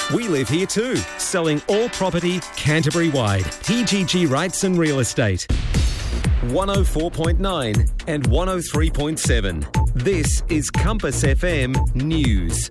We live here too, selling all property Canterbury-wide. PGG Rights and Real Estate. 104.9 and 103.7. This is Compass FM News.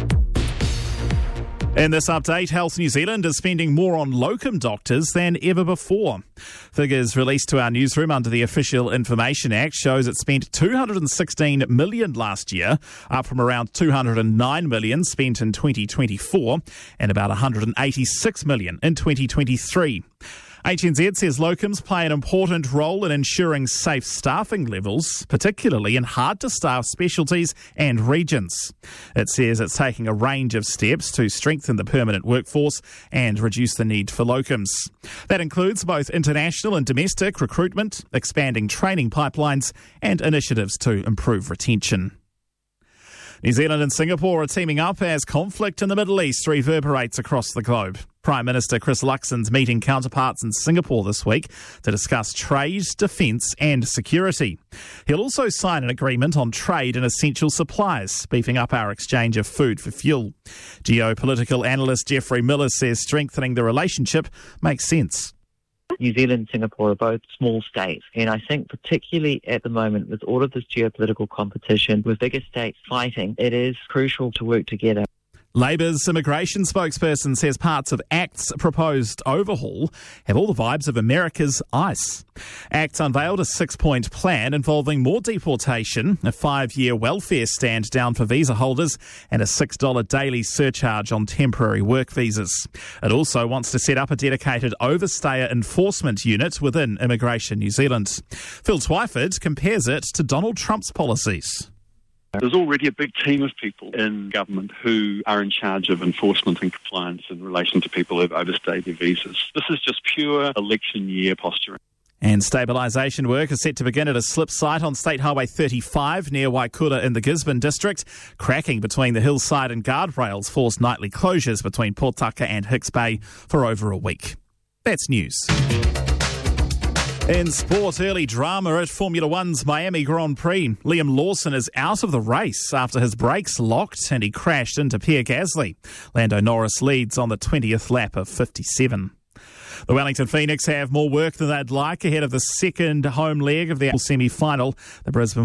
In this update, Health New Zealand is spending more on locum doctors than ever before. Figures released to our newsroom under the Official Information Act shows it spent $216 million last year, up from around $209 million spent in 2024 and about $186 million in 2023. HNZ says locums play an important role in ensuring safe staffing levels, particularly in hard-to-staff specialties and regions. It says it's taking a range of steps to strengthen the permanent workforce and reduce the need for locums. That includes both international and domestic recruitment, expanding training pipelines, and initiatives to improve retention. New Zealand and Singapore are teaming up as conflict in the Middle East reverberates across the globe. Prime Minister Chris Luxon's meeting counterparts in Singapore this week to discuss trade, defence and security. He'll also sign an agreement on trade and essential supplies, beefing up our exchange of food for fuel. Geopolitical analyst Geoffrey Miller says strengthening the relationship makes sense. New Zealand and Singapore are both small states, and I think particularly at the moment with all of this geopolitical competition, with bigger states fighting, it is crucial to work together. Labour's immigration spokesperson says parts of ACT's proposed overhaul have all the vibes of America's ICE. ACT unveiled a 6-point plan involving more deportation, a 5-year welfare stand down for visa holders, and a $6 daily surcharge on temporary work visas. It also wants to set up a dedicated overstayer enforcement unit within Immigration New Zealand. Phil Twyford compares it to Donald Trump's policies. There's already a big team of people in government who are in charge of enforcement and compliance in relation to people who have overstayed their visas. This is just pure election year posturing. And stabilisation work is set to begin at a slip site on State Highway 35 near Waikura in the Gisborne district. Cracking between the hillside and guardrails forced nightly closures between Pōtaka and Hicks Bay for over a week. That's news. In sport, early drama at Formula One's Miami Grand Prix. Liam Lawson is out of the race after his brakes locked and he crashed into Pierre Gasly. Lando Norris leads on the 20th lap of 57. The Wellington Phoenix have more work than they'd like ahead of the second home leg of the semi-final. The Brisbane